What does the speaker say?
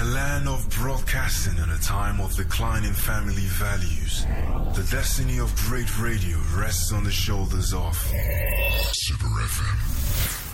a land of broadcasting in a time of declining family values, the destiny of great radio rests on the shoulders of Super FM.